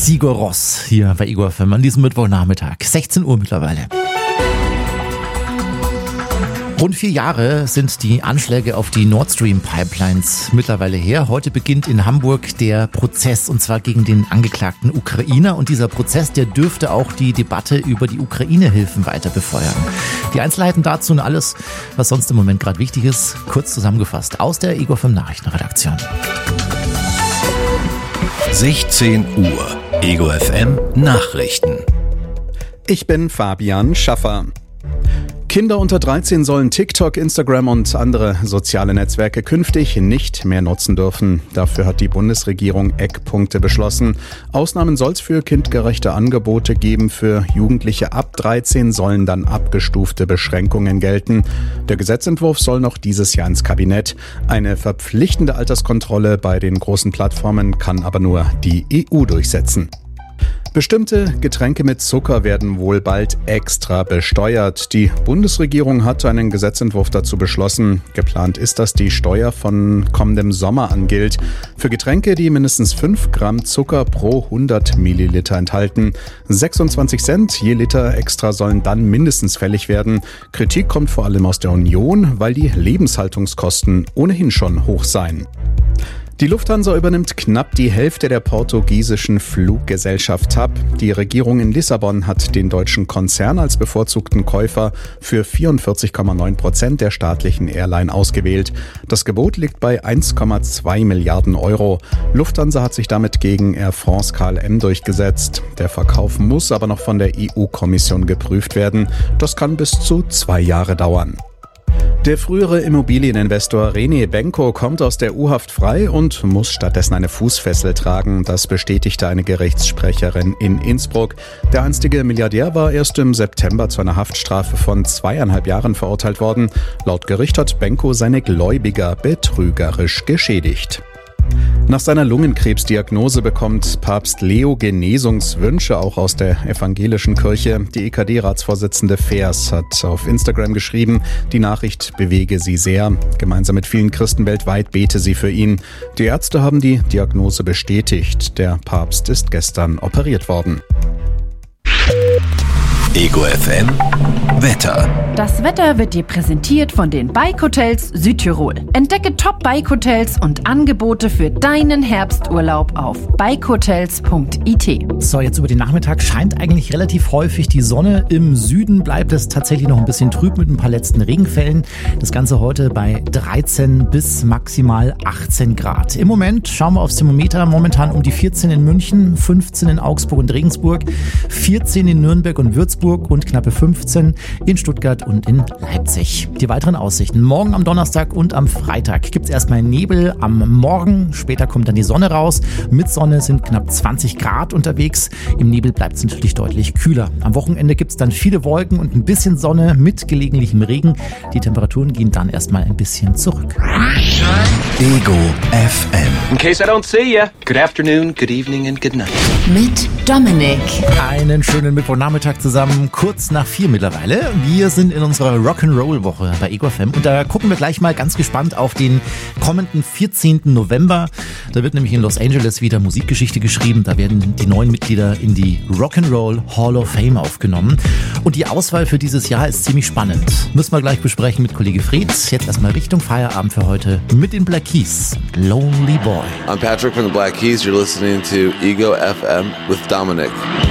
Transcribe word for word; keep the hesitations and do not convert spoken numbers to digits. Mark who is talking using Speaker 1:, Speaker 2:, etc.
Speaker 1: Sigur Rós hier bei Ego F M an diesem Mittwochnachmittag. sechzehn Uhr mittlerweile. Rund vier Jahre sind die Anschläge auf die Nord Stream Pipelines mittlerweile her. Heute beginnt in Hamburg der Prozess, und zwar gegen den angeklagten Ukrainer. Und dieser Prozess, der dürfte auch die Debatte über die Ukraine-Hilfen weiter befeuern. Die Einzelheiten dazu und alles, was sonst im Moment gerade wichtig ist, kurz zusammengefasst aus der Ego F M Nachrichtenredaktion.
Speaker 2: sechzehn Uhr, Ego F M Nachrichten.
Speaker 3: Ich bin Fabian Schaffer. Kinder unter dreizehn sollen TikTok, Instagram und andere soziale Netzwerke künftig nicht mehr nutzen dürfen. Dafür hat die Bundesregierung Eckpunkte beschlossen. Ausnahmen soll es für kindgerechte Angebote geben. Für Jugendliche ab dreizehn sollen dann abgestufte Beschränkungen gelten. Der Gesetzentwurf soll noch dieses Jahr ins Kabinett. Eine verpflichtende Alterskontrolle bei den großen Plattformen kann aber nur die E U durchsetzen. Bestimmte Getränke mit Zucker werden wohl bald extra besteuert. Die Bundesregierung hat einen Gesetzentwurf dazu beschlossen. Geplant ist, dass die Steuer von kommendem Sommer an gilt. Für Getränke, die mindestens fünf Gramm Zucker pro hundert Milliliter enthalten. sechsundzwanzig Cent je Liter extra sollen dann mindestens fällig werden. Kritik kommt vor allem aus der Union, weil die Lebenshaltungskosten ohnehin schon hoch seien. Die Lufthansa übernimmt knapp die Hälfte der portugiesischen Fluggesellschaft T A P. Die Regierung in Lissabon hat den deutschen Konzern als bevorzugten Käufer für vierundvierzig Komma neun Prozent der staatlichen Airline ausgewählt. Das Gebot liegt bei eins Komma zwei Milliarden Euro. Lufthansa hat sich damit gegen Air France K L M durchgesetzt. Der Verkauf muss aber noch von der E U-Kommission geprüft werden. Das kann bis zu zwei Jahre dauern. Der frühere Immobilieninvestor René Benko kommt aus der U-Haft frei und muss stattdessen eine Fußfessel tragen. Das bestätigte eine Gerichtssprecherin in Innsbruck. Der einstige Milliardär war erst im September zu einer Haftstrafe von zweieinhalb Jahren verurteilt worden. Laut Gericht hat Benko seine Gläubiger betrügerisch geschädigt. Nach seiner Lungenkrebsdiagnose bekommt Papst Leo Genesungswünsche auch aus der evangelischen Kirche. Die E K D-Ratsvorsitzende Fers hat auf Instagram geschrieben, die Nachricht bewege sie sehr. Gemeinsam mit vielen Christen weltweit bete sie für ihn. Die Ärzte haben die Diagnose bestätigt. Der Papst ist gestern operiert worden.
Speaker 2: Ego F M Wetter.
Speaker 4: Das Wetter wird dir präsentiert von den Bike Hotels Südtirol. Entdecke Top-Bike Hotels und Angebote für deinen Herbsturlaub auf bike hotels punkt i t.
Speaker 1: So, jetzt über den Nachmittag scheint eigentlich relativ häufig die Sonne. Im Süden bleibt es tatsächlich noch ein bisschen trüb mit ein paar letzten Regenfällen. Das Ganze heute bei dreizehn bis maximal achtzehn Grad. Im Moment schauen wir aufs Thermometer, momentan um die vierzehn in München, fünfzehn in Augsburg und Regensburg, vierzehn in Nürnberg und Würzburg und knappe fünfzehn in Stuttgart und in Leipzig. Die weiteren Aussichten. Morgen am Donnerstag und am Freitag gibt es erstmal Nebel am Morgen. Später kommt dann die Sonne raus. Mit Sonne sind knapp zwanzig Grad unterwegs. Im Nebel bleibt es natürlich deutlich kühler. Am Wochenende gibt es dann viele Wolken und ein bisschen Sonne mit gelegentlichem Regen. Die Temperaturen gehen dann erstmal ein bisschen zurück.
Speaker 2: Ego F M.
Speaker 5: In case I don't see ya, good afternoon, good evening and good night.
Speaker 4: Mit Dominik.
Speaker 1: Einen schönen Mittwochnachmittag zusammen, kurz nach vier mittlerweile. Wir sind in unserer Rock'n'Roll-Woche bei Ego F M und da gucken wir gleich mal ganz gespannt auf den kommenden vierzehnten November. Da wird nämlich in Los Angeles wieder Musikgeschichte geschrieben. Da werden die neuen Mitglieder in die Rock'n'Roll Hall of Fame aufgenommen. Und die Auswahl für dieses Jahr ist ziemlich spannend. Müssen wir gleich besprechen mit Kollege Fred. Jetzt erstmal Richtung Feierabend für heute mit den Black Keys. Lonely Boy.
Speaker 6: I'm Patrick from the Black Keys. You're listening to Ego F M with Dominic.